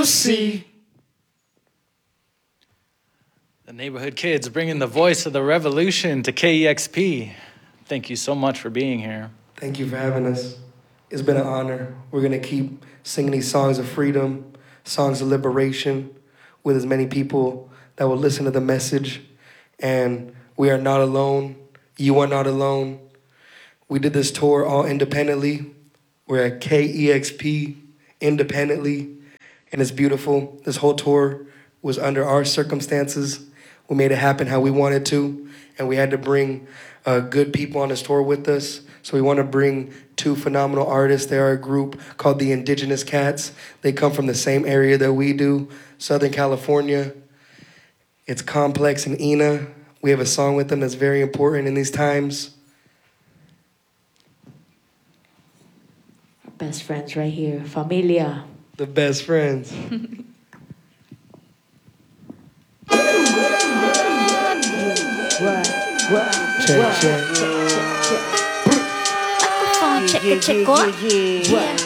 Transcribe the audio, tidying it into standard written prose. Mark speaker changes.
Speaker 1: see. The Neighborhood Kids bringing the voice of the revolution to KEXP. Thank you so much for being here.
Speaker 2: Thank you for having us. It's been an honor. We're going to keep singing these songs of freedom, songs of liberation with as many people that will listen to the message. And we are not alone. You are not alone. We did this tour all independently. We're at KEXP independently, and it's beautiful. This whole tour was under our circumstances. We made it happen how we wanted to, and we had to bring good people on this tour with us. So we want to bring two phenomenal artists. They are a group called the Indigenous Cats. They come from the same area that we do, Southern California. It's Complex and Ina. We have a song with them that's very important in these times.
Speaker 3: Our best friends right here, Familia.
Speaker 2: The best friends. Check, check.
Speaker 4: Microphone check, check, what?